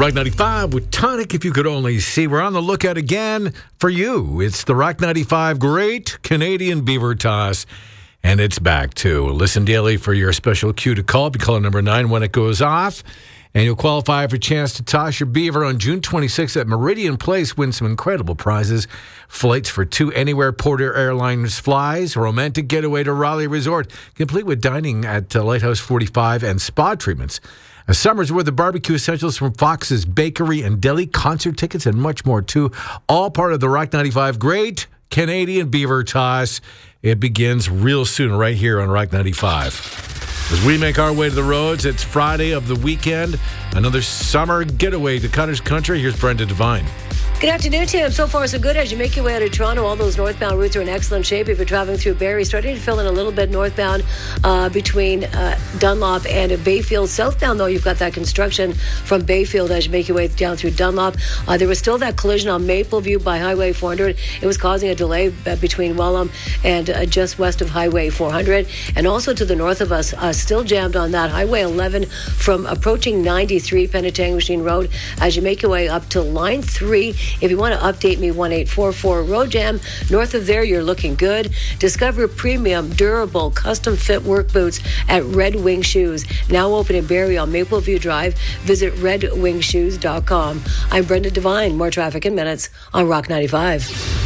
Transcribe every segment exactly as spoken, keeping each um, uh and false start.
Rock ninety-five with Tonic, if you could only see. We're on the lookout again for you. It's the Rock ninety-five Great Canadian Beaver Toss, and it's back, too. Listen daily for your special cue to call. Be calling number nine when it goes off, and you'll qualify for a chance to toss your beaver on June twenty-sixth at Meridian Place. Win some incredible prizes. Flights for two Anywhere Porter Airlines flies. Romantic getaway to Raleigh Resort, complete with dining at uh, Lighthouse forty-five and spa treatments. A summer's worth of barbecue essentials from Fox's Bakery and Deli, concert tickets, and much more, too. All part of the Rock ninety-five Great Canadian Beaver Toss. It begins real soon right here on Rock ninety-five. As we make our way to the roads, it's Friday of the weekend. Another summer getaway to Cutter's Country. Here's Brenda Devine. Good afternoon, Tim. So far, so good. As you make your way out of Toronto, all those northbound routes are in excellent shape. If you're traveling through Barrie, starting to fill in a little bit northbound uh, between uh, Dunlop and Bayfield. Southbound, though, you've got that construction from Bayfield as you make your way down through Dunlop. Uh, there was still that collision on Mapleview by Highway four hundred. It was causing a delay between Welham and uh, just west of Highway four hundred. And also to the north of us, uh, still jammed on that Highway eleven from approaching ninety-three Penetanguishene Road as you make your way up to Line three. If you want to update me, one eight four four Road Jam. North of there, you're looking good. Discover premium, durable, custom fit work boots at Red Wing Shoes. Now open in Barrie on Mapleview Drive. Visit red wing shoes dot com. I'm Brenda Devine. More traffic in minutes on Rock ninety-five.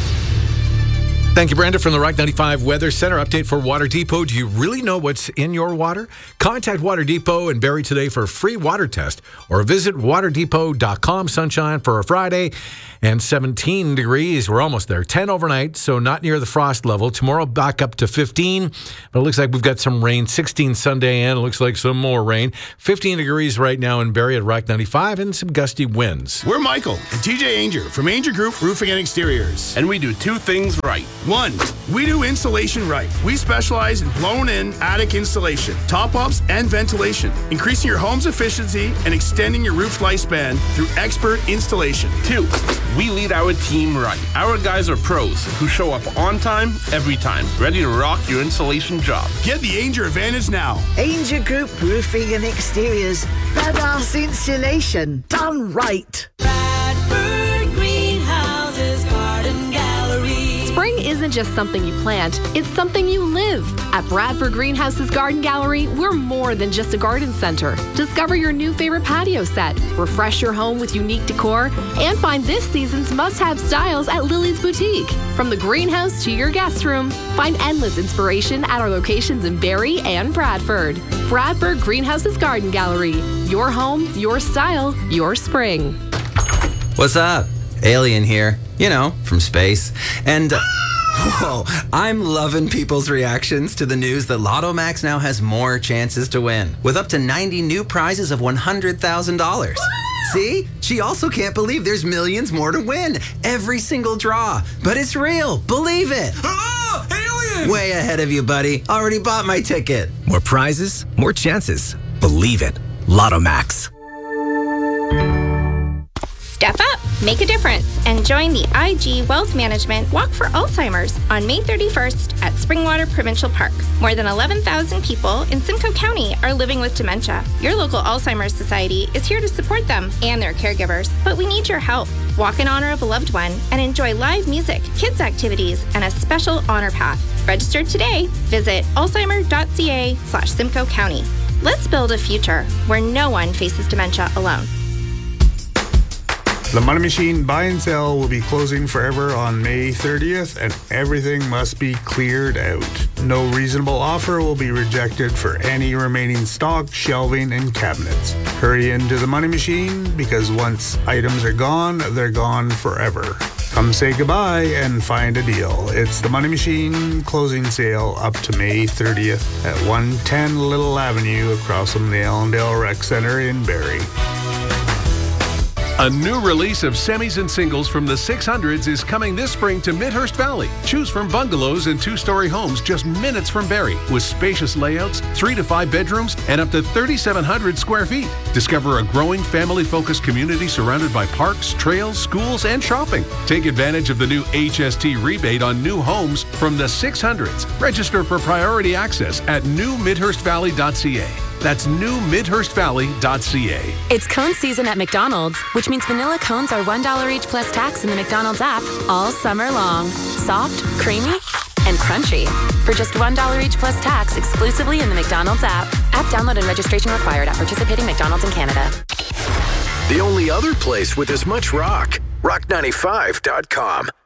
Thank you, Brenda, from the Rock ninety-five Weather Center. Update for Water Depot. Do you really know what's in your water? Contact Water Depot in Barrie today for a free water test, or visit water depot dot com. Sunshine for a Friday and seventeen degrees. We're almost there. ten overnight, so not near the frost level. Tomorrow back up to fifteen, but it looks like we've got some rain. sixteen Sunday, and it looks like some more rain. fifteen degrees right now in Barrie at Rock ninety-five, and some gusty winds. We're Michael and T J Anger from Anger Group Roofing and Exteriors. And we do two things right. One, we do insulation right. We specialize in blown-in attic insulation, top-ups, and ventilation, increasing your home's efficiency and extending your roof's lifespan through expert installation. Two, we lead our team right. Our guys are pros who show up on time, every time, ready to rock your insulation job. Get the Anger Advantage now. Anger Group Roofing and Exteriors. Badass insulation done right. Bradford Greenhouses Garden Gallery. Spring isn't just something you plant, it's something you live. At Bradford Greenhouses Garden Gallery, we're more than just a garden center. Discover your new favorite patio set, refresh your home with unique decor, and find this season's must-have styles at Lily's Boutique. From the greenhouse to your guest room, find endless inspiration at our locations in Barrie and Bradford. Bradford Greenhouses Garden Gallery. Your home, your style, your spring. What's up? Alien here. You know, from space. And, uh, whoa, I'm loving people's reactions to the news that Lotto Max now has more chances to win, with up to ninety new prizes of one hundred thousand dollars. See? She also can't believe there's millions more to win. Every single draw. But it's real. Believe it. Oh, alien! Way ahead of you, buddy. Already bought my ticket. More prizes, more chances. Believe it. Lotto Max. Step up, make a difference, and join the I G Wealth Management Walk for Alzheimer's on May thirty-first at Springwater Provincial Park. More than eleven thousand people in Simcoe County are living with dementia. Your local Alzheimer's Society is here to support them and their caregivers, but we need your help. Walk in honor of a loved one and enjoy live music, kids activities, and a special honor path. Register today. Visit alzheimer.ca slash Simcoe County. Let's build a future where no one faces dementia alone. The Money Machine buy and sell will be closing forever on May thirtieth, and everything must be cleared out. No reasonable offer will be rejected for any remaining stock, shelving, and cabinets. Hurry into the Money Machine, because once items are gone, they're gone forever. Come say goodbye and find a deal. It's the Money Machine closing sale up to May thirtieth at one ten Little Avenue across from the Allendale Rec Center in Barrie. A new release of semis and singles from the six hundreds is coming this spring to Midhurst Valley. Choose from bungalows and two-story homes just minutes from Barrie, with spacious layouts, three to five bedrooms, and up to thirty-seven hundred square feet. Discover a growing family-focused community surrounded by parks, trails, schools, and shopping. Take advantage of the new H S T rebate on new homes from the six hundreds. Register for priority access at new midhurst valley dot c a. That's new midhurst valley dot c a. It's cone season at McDonald's, which means vanilla cones are one dollar each plus tax in the McDonald's app all summer long. Soft, creamy, and crunchy. For just one dollar each plus tax exclusively in the McDonald's app. App download and registration required at participating McDonald's in Canada. The only other place with as much rock, rock ninety-five dot com.